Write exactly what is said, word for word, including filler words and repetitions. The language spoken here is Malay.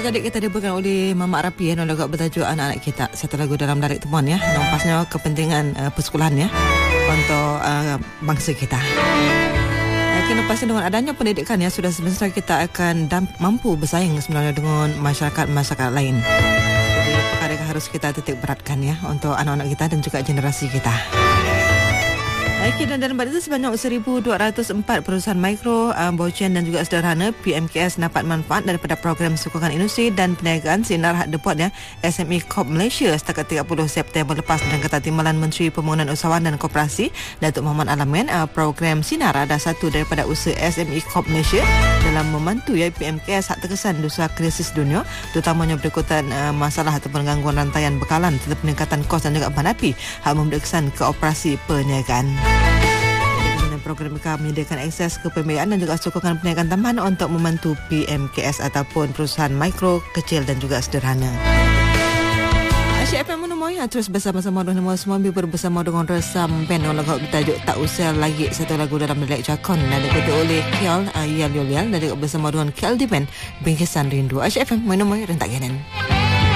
Adik-adik kita dibawakan oleh Mama Rapi ya, lagu bertajuk Anak-anak Kita. Satu lagu dalam Larik Temuan ya. Nampasnya kepentingan uh, persekolahan ya untuk uh, bangsa kita. Okay, lepas dengan adanya pendidikan ya, sudah semestinya kita akan dam- mampu bersaing sebenarnya dengan masyarakat-masyarakat lain. Jadi perkara yang harus kita titik beratkan ya untuk anak-anak kita dan juga generasi kita. Okay, dan dalam itu sebanyak seribu dua ratus empat perusahaan mikro, uh, bocan dan juga sederhana P M K S dapat manfaat daripada program sokongan industri dan perniagaan Sinar Hak Depot ya, S M E Corp Malaysia setakat tiga puluh September lepas dengan kata timbalan Menteri Pembangunan Usahawan dan Koperasi Datuk Muhammad Alamin. Uh, program Sinar adalah satu daripada usaha S M E Corp Malaysia dalam membantu ya P M K S hak terkesan dosa krisis dunia, terutamanya berikutan uh, masalah ataupun gangguan rantaian bekalan serta peningkatan kos dan juga bahan api hak memberi kesan ke operasi perniagaan. Program mereka menyediakan akses ke pembiayaan dan juga sokongan perniagaan tambahan untuk membantu P M K S ataupun perusahaan mikro, kecil dan juga sederhana. Asyik F M menemui terus bersama-sama dengan semua bersama dengan Resam band yang lagu bertajuk Tak Usah Lagi, satu lagu dalam lirik Jakon dan diketuk oleh Kial Ayal Yolial dan juga bersama dengan Kial di band Bingkisan Rindu. Asyik F M menemui rentak kanan.